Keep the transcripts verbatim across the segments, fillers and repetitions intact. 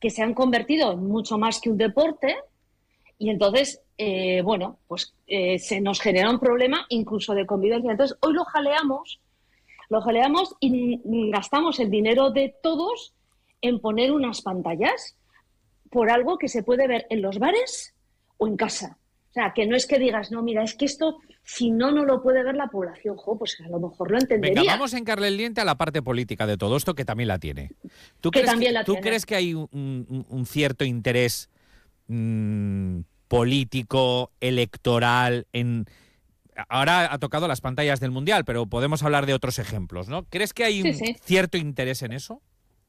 que se han convertido en mucho más que un deporte y entonces, eh, bueno, pues eh, se nos genera un problema incluso de convivencia. Entonces, hoy lo jaleamos, lo jaleamos y gastamos el dinero de todos en poner unas pantallas por algo que se puede ver en los bares o en casa. O sea, que no es que digas, no, mira, es que esto, si no, no lo puede ver la población. Jo, pues a lo mejor lo entendería. Venga, vamos a hincarle el diente a la parte política de todo esto, que también la tiene. ¿Tú, que crees, también que, la ¿tú tiene. crees que hay un, un, un cierto interés mmm, político, electoral, en... Ahora ha tocado las pantallas del Mundial, pero podemos hablar de otros ejemplos, ¿no? ¿Crees que hay sí, un sí. cierto interés en eso?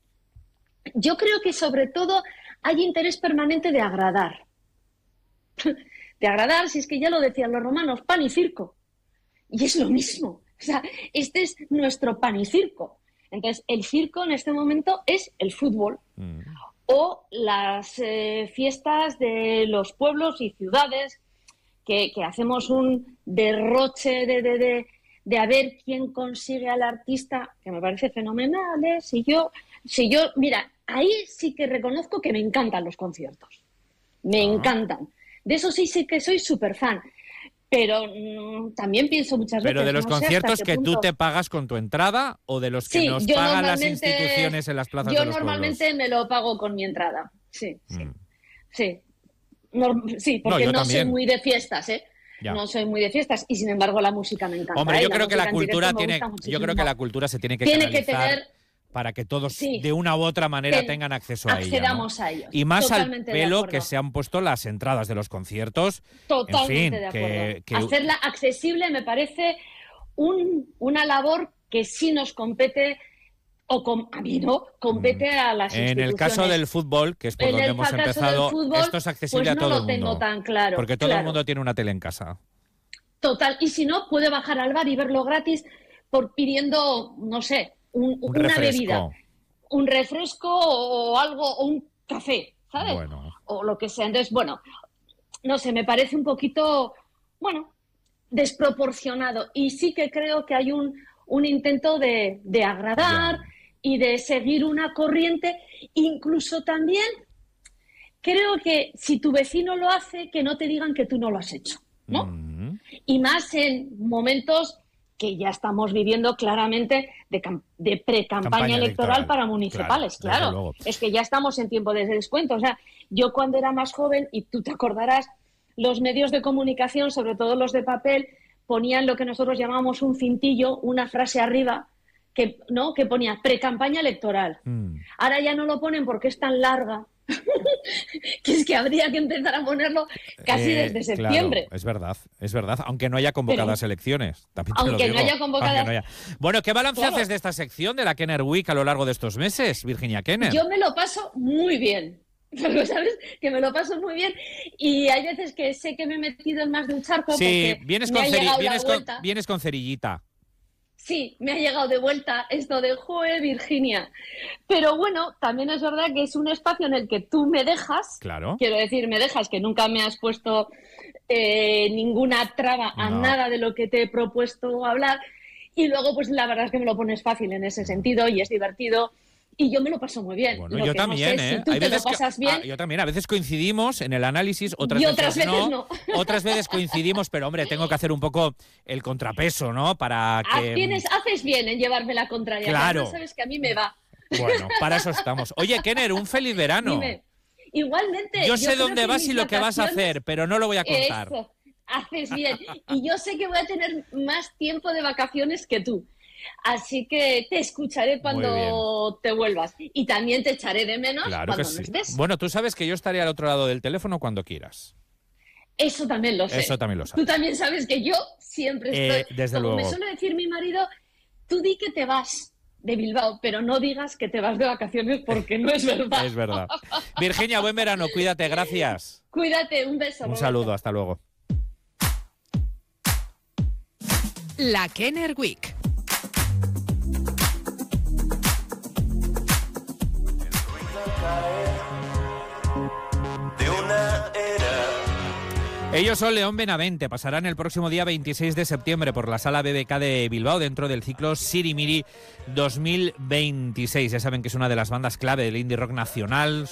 Yo creo que sobre todo hay interés permanente de agradar. De agradar, si es que ya lo decían los romanos, pan y circo. Y es lo mismo. O sea, este es nuestro pan y circo. Entonces, el circo en este momento es el fútbol. Mm. O las eh, fiestas de los pueblos y ciudades que, que hacemos un derroche de, de, de, de a ver quién consigue al artista, que me parece fenomenal, ¿eh? Si yo, si yo, mira, ahí sí que reconozco que me encantan los conciertos. Me ah. encantan. De eso sí, sí que soy súper fan. Pero mmm, también pienso muchas veces... ¿Pero de los no conciertos sé que punto... tú te pagas con tu entrada o de los que sí, nos pagan las instituciones en las plazas de los pueblos? Yo normalmente me lo pago con mi entrada, sí, sí. Mm. Sí, no, sí porque no, no soy muy de fiestas, ¿eh? Ya. No soy muy de fiestas y sin embargo la música me encanta. Hombre, yo ¿eh? creo que la cultura tiene... Yo creo que la cultura se tiene que tiene canalizar... que tener... para que todos sí, de una u otra manera ten, tengan acceso a ella, ¿no? a ellos. Y más Totalmente al pelo que se han puesto las entradas de los conciertos. Totalmente en fin, de acuerdo. Que, que... Hacerla accesible me parece un, una labor que sí nos compete, o com, a mí no, compete mm. a las instituciones. En el caso del fútbol, que es por en donde hemos empezado, fútbol, esto es accesible pues a todo no el lo mundo. tengo tan claro. Porque todo claro. el mundo tiene una tele en casa. Total, y si no, puede bajar al bar y verlo gratis por pidiendo, no sé, un, un una refresco. bebida. Un refresco o algo, o un café, ¿sabes? Bueno. O lo que sea. Entonces, bueno, no sé, me parece un poquito, bueno, desproporcionado. Y sí que creo que hay un, un intento de, de agradar yeah. y de seguir una corriente. Incluso también creo que si tu vecino lo hace, que no te digan que tú no lo has hecho, ¿no? Mm. Y más en momentos que ya estamos viviendo claramente de, de pre-campaña electoral, electoral para municipales, claro. claro. Es que ya estamos en tiempo de descuento. O sea, yo cuando era más joven, y tú te acordarás, los medios de comunicación, sobre todo los de papel, ponían lo que nosotros llamábamos un cintillo, una frase arriba, que, ¿no? que ponía pre-campaña electoral. Mm. Ahora ya no lo ponen porque es tan larga, que es que habría que empezar a ponerlo casi eh, desde septiembre. Claro, es verdad, es verdad, aunque no haya convocadas Pero, elecciones. También te aunque, lo digo, no haya convocadas... aunque no haya Bueno, ¿qué balance claro. haces de esta sección de la Kenner Week a lo largo de estos meses, Virginia Kenner? Yo me lo paso muy bien. ¿Sabes? Que me lo paso muy bien y hay veces que sé que me he metido en más de un charco sí, porque vienes me con ha ceri llegado vienes, la con, vuelta. vienes con cerillita. Sí, me ha llegado de vuelta esto de Joe, Virginia. Pero bueno, también es verdad que es un espacio en el que tú me dejas. Claro. Quiero decir, me dejas, que nunca me has puesto eh, ninguna traba a no. nada de lo que te he propuesto hablar. Y luego, pues la verdad es que me lo pones fácil en ese sentido y es divertido. Y yo me lo paso muy bien. Bueno, lo yo que también, no sé, ¿eh? Si tú Hay te veces lo pasas que, bien. Ah, yo también. A veces coincidimos en el análisis, otras, y veces, otras veces no. no. Otras veces coincidimos, pero hombre, tengo que hacer un poco el contrapeso, ¿no? Para que... Tienes, haces bien en llevarme la contraria. Claro. Sabes que a mí me va. Bueno, para eso estamos. Oye, Kenner, un feliz verano. Dime. Igualmente. Yo, yo sé dónde vas y lo que vas a hacer, pero no lo voy a contar. Eso, haces bien. Y yo sé que voy a tener más tiempo de vacaciones que tú. Así que te escucharé cuando te vuelvas. Y también te echaré de menos claro cuando que sí. no estés. Bueno, tú sabes que yo estaré al otro lado del teléfono cuando quieras. Eso también lo sé. Eso también lo sabes. Tú también sabes que yo siempre estoy... Eh, desde Como luego. me suele decir mi marido, tú di que te vas de Bilbao, pero no digas que te vas de vacaciones porque no es verdad. Es verdad. Virginia, buen verano. Cuídate. Gracias. Cuídate. Un beso. Un Roberto. saludo. Hasta luego. La Kenner Week. Ellos son León Benavente, pasarán el próximo día veintiséis de septiembre por la Sala B B K de Bilbao dentro del ciclo Sirimiri dos mil veintiséis. Ya saben que es una de las bandas clave del indie rock nacional.